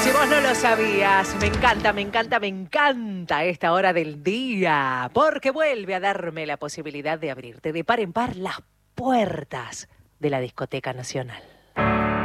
Si vos no lo sabías, me encanta, me encanta, me encanta esta hora del día, porque vuelve a darme la posibilidad de abrirte de par en par las puertas de la Discoteca Nacional.